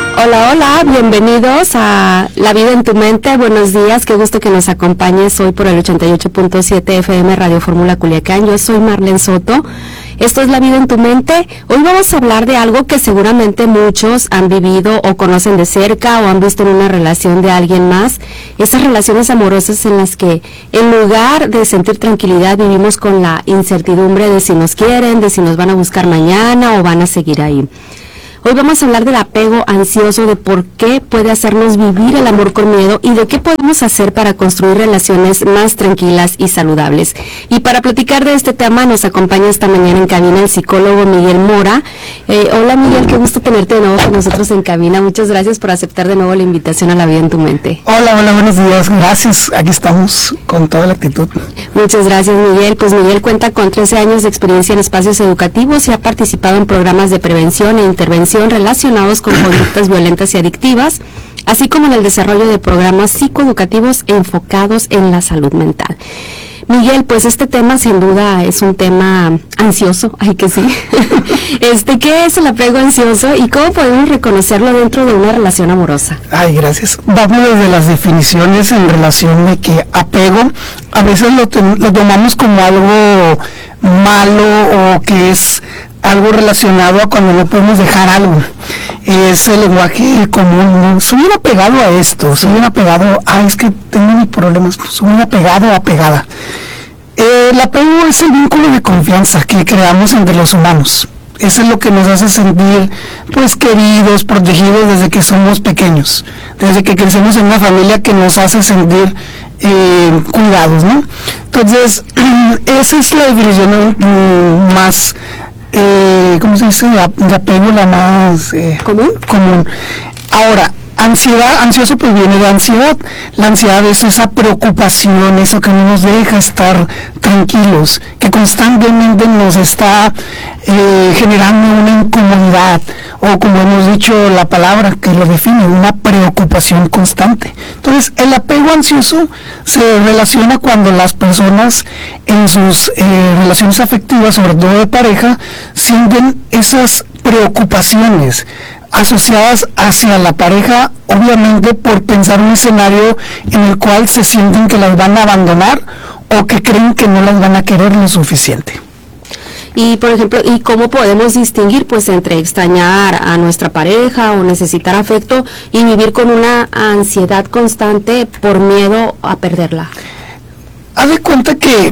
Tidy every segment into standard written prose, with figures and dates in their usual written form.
Hola, hola, bienvenidos a La Vida en tu Mente. Buenos días, qué gusto que nos acompañes hoy por el 88.7 FM Radio Fórmula Culiacán. Yo soy Marlene Soto. Esto es La Vida en tu Mente. Hoy vamos a hablar de algo que seguramente muchos han vivido o conocen de cerca o han visto en una relación de alguien más. Esas relaciones amorosas en las que en lugar de sentir tranquilidad vivimos con la incertidumbre de si nos quieren, de si nos van a buscar mañana o van a seguir ahí. Hoy vamos a hablar del apego ansioso, de por qué puede hacernos vivir el amor con miedo y de qué podemos hacer para construir relaciones más tranquilas y saludables. Y para platicar de este tema nos acompaña esta mañana en cabina el psicólogo Miguel Mora. Hola Miguel, qué gusto tenerte de nuevo con nosotros en cabina. Muchas gracias por aceptar de nuevo la invitación a La Vida en tu Mente. Hola, buenos días. Gracias. Aquí estamos con toda la actitud. Muchas gracias Miguel. Pues Miguel cuenta con 13 años de experiencia en espacios educativos y ha participado en programas de prevención e intervención relacionados con conductas violentas y adictivas, así como en el desarrollo de programas psicoeducativos enfocados en la salud mental. Miguel, pues este tema sin duda es un tema ansioso, ay que sí. ¿Qué es el apego ansioso y cómo podemos reconocerlo dentro de una relación amorosa? Ay, gracias. Vamos desde las definiciones en relación de que apego, a veces lo tomamos como algo malo o que es algo relacionado a cuando no podemos dejar algo. Es el lenguaje común, ¿no? Soy bien apegado a esto, soy bien apegado a, es que tengo mis problemas, soy bien apegado o apegada. El apego es el vínculo de confianza que creamos entre los humanos. Eso es lo que nos hace sentir, pues, queridos, protegidos desde que somos pequeños, desde que crecemos en una familia que nos hace sentir cuidados, ¿no? Entonces, esa es la definición más ¿cómo se dice? De apego, la más común. Ahora, ansioso pues viene de ansiedad. La ansiedad es esa preocupación, eso que no nos deja estar tranquilos, que constantemente nos está generando una incomodidad, o como hemos dicho la palabra que lo define, una preocupación constante. Entonces, el apego ansioso se relaciona cuando las personas en sus relaciones afectivas, sobre todo de pareja, sienten esas preocupaciones asociadas hacia la pareja, obviamente por pensar un escenario en el cual se sienten que las van a abandonar o que creen que no las van a querer lo suficiente. Y por ejemplo, ¿y cómo podemos distinguir pues entre extrañar a nuestra pareja o necesitar afecto y vivir con una ansiedad constante por miedo a perderla? Haz de cuenta que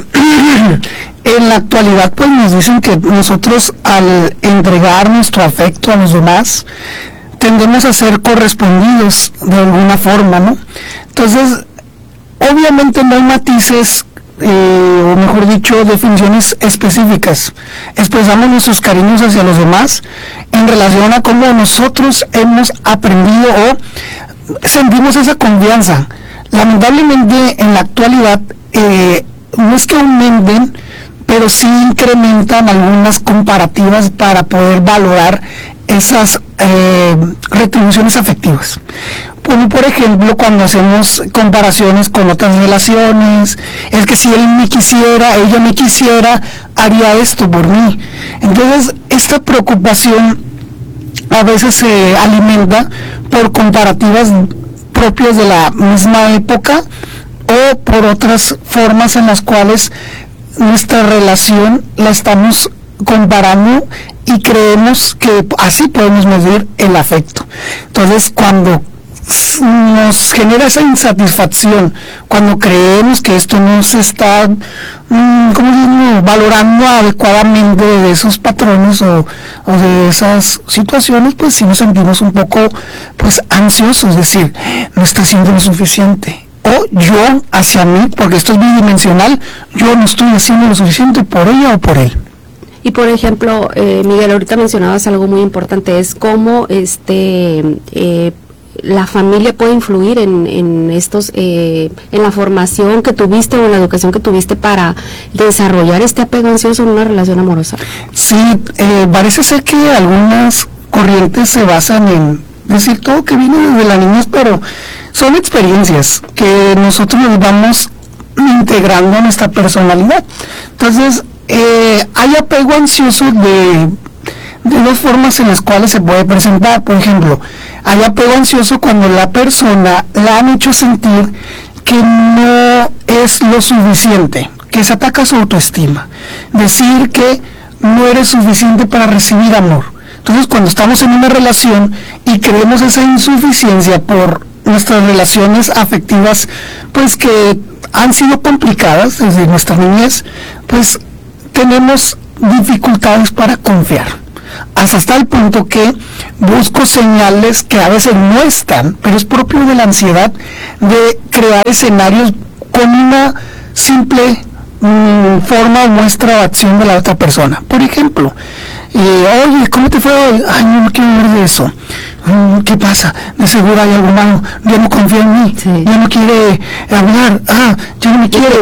en la actualidad pues nos dicen que nosotros al entregar nuestro afecto a los demás tendemos a ser correspondidos de alguna forma, ¿no? Entonces, obviamente no hay matices, o mejor dicho, definiciones específicas. Expresamos nuestros cariños hacia los demás en relación a cómo nosotros hemos aprendido o sentimos esa confianza. Lamentablemente en la actualidad no es que aumenten, pero sí incrementan algunas comparativas para poder valorar esas retribuciones afectivas. Como por ejemplo cuando hacemos comparaciones con otras relaciones, es que si él me quisiera, ella me quisiera, haría esto por mí. Entonces esta preocupación a veces se alimenta por comparativas propias de la misma época o por otras formas en las cuales nuestra relación la estamos comparando y creemos que así podemos medir el afecto. Entonces, cuando nos genera esa insatisfacción, cuando creemos que esto no se está valorando adecuadamente de esos patrones o de esas situaciones, pues sí nos sentimos un poco pues ansiosos, es decir, no está haciendo lo suficiente. O yo hacia mí, porque esto es bidimensional, yo no estoy haciendo lo suficiente por ella o por él. Y por ejemplo, Miguel, ahorita mencionabas algo muy importante, es cómo la familia puede influir en la formación que tuviste o en la educación que tuviste para desarrollar este apego ansioso en una relación amorosa. Sí, parece ser que algunas corrientes se basan en decir todo que viene desde la niñez, pero son experiencias que nosotros nos vamos integrando a nuestra personalidad. Entonces, hay apego ansioso de dos formas en las cuales se puede presentar. Por ejemplo, hay apego ansioso cuando la persona la han hecho sentir que no es lo suficiente, que se ataca su autoestima, decir que no eres suficiente para recibir amor. Entonces, cuando estamos en una relación y creemos esa insuficiencia por nuestras relaciones afectivas, pues que han sido complicadas desde nuestra niñez, pues tenemos dificultades para confiar, hasta el punto que busco señales que a veces no están, pero es propio de la ansiedad de crear escenarios con una simple forma o muestra o acción de la otra persona. Por ejemplo, oye, ¿cómo te fue hoy? Ay, no quiero hablar de eso. ¿Qué pasa? De seguro hay algo malo. Ya no confía en mí. Sí. Ya no quiere hablar. Ya no me quiere.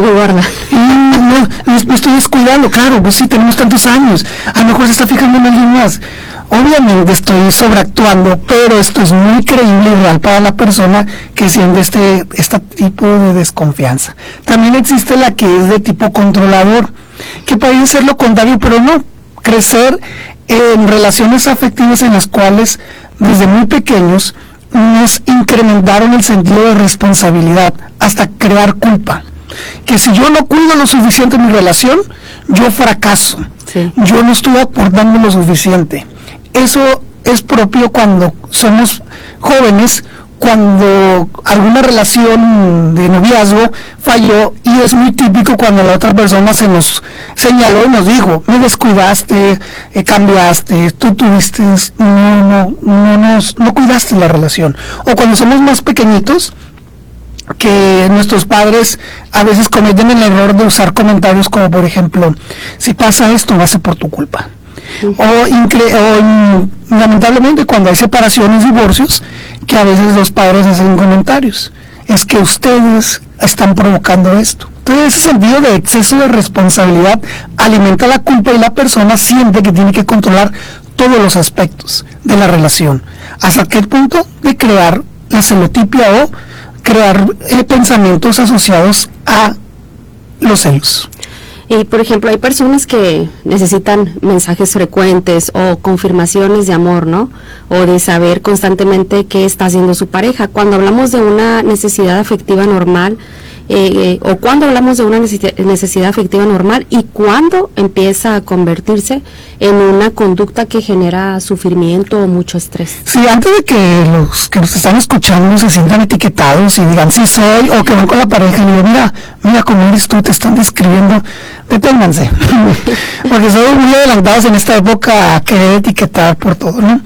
Me estoy descuidando. Claro, pues sí, tenemos tantos años. A lo mejor se está fijando en alguien más. Obviamente estoy sobreactuando, pero esto es muy creíble y real para la persona que siente este tipo de desconfianza. También existe la que es de tipo controlador, que parece ser lo contrario, pero no. Crecer en relaciones afectivas en las cuales desde muy pequeños nos incrementaron el sentido de responsabilidad hasta crear culpa. Que si yo no cuido lo suficiente mi relación, yo fracaso. Sí. Yo no estoy aportando lo suficiente. Eso es propio cuando somos jóvenes, cuando alguna relación de noviazgo falló, y es muy típico cuando la otra persona se nos señaló y nos dijo: me descuidaste, cambiaste, tú tuviste, no cuidaste la relación. O cuando somos más pequeñitos, que nuestros padres a veces cometen el error de usar comentarios como, por ejemplo, si pasa esto va a ser por tu culpa. O lamentablemente cuando hay separaciones, divorcios, que a veces los padres hacen comentarios: es que ustedes están provocando esto. Entonces, ese sentido de exceso de responsabilidad alimenta la culpa y la persona siente que tiene que controlar todos los aspectos de la relación, hasta qué punto de crear la celotipia o crear pensamientos asociados a los celos. Y, por ejemplo, hay personas que necesitan mensajes frecuentes o confirmaciones de amor, ¿no? O de saber constantemente qué está haciendo su pareja. Cuando hablamos de una necesidad afectiva normal, o cuando hablamos de una necesidad afectiva normal y cuando empieza a convertirse en una conducta que genera sufrimiento o mucho estrés. Sí, antes de que los que nos están escuchando se sientan etiquetados y digan sí soy, o que van con la pareja y digan mira cómo eres tú, te están describiendo, deténganse, porque somos muy adelantados en esta época a querer etiquetar por todo, ¿no?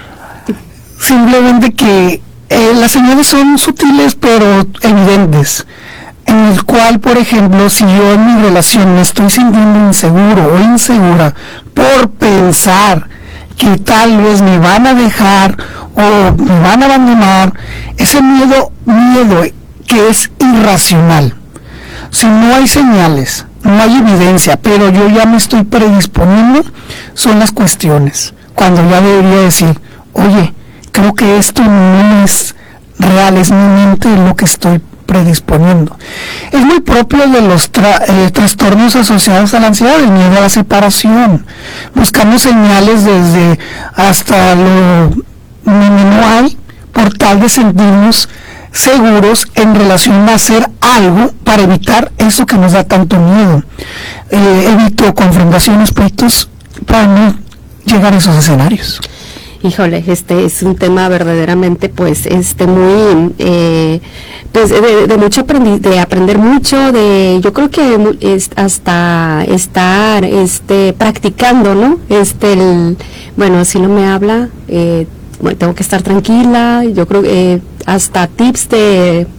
Simplemente que las señales son sutiles pero evidentes, en el cual, por ejemplo, si yo en mi relación me estoy sintiendo inseguro o insegura por pensar que tal vez me van a dejar o me van a abandonar, ese miedo que es irracional. Si no hay señales, no hay evidencia, pero yo ya me estoy predisponiendo, son las cuestiones, cuando ya debería decir: oye, creo que esto no es real, es mi mente lo que estoy predisponiendo. Es muy propio de los trastornos asociados a la ansiedad, el miedo a la separación. Buscamos señales desde hasta lo mínimo hay, por tal de sentirnos seguros en relación a hacer algo para evitar eso que nos da tanto miedo. Evito confrontaciones, pleitos, para no llegar a esos escenarios. Híjole, este es un tema verdaderamente, pues, muy, pues, de mucho de aprender mucho, yo creo que hasta estar, practicando, ¿no? Bueno, si no me habla, bueno, tengo que estar tranquila. Yo creo que hasta tips de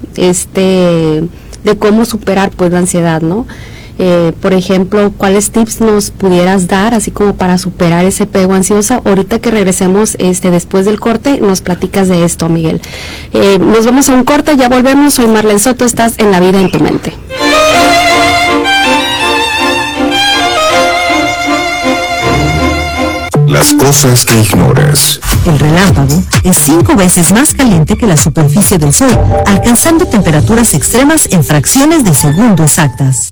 cómo superar, pues, la ansiedad, ¿no? Por ejemplo, ¿cuáles tips nos pudieras dar así como para superar ese apego ansioso? Ahorita que regresemos después del corte, nos platicas de esto, Miguel. Nos vamos a un corte, ya volvemos. Soy Marlene Soto, estás en La Vida en tu Mente. Las cosas que ignoras. El relámpago es 5 veces más caliente que la superficie del Sol, alcanzando temperaturas extremas en fracciones de segundo exactas.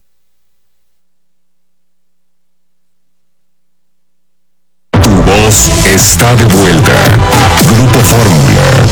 está de vuelta. Grupo Fórmula.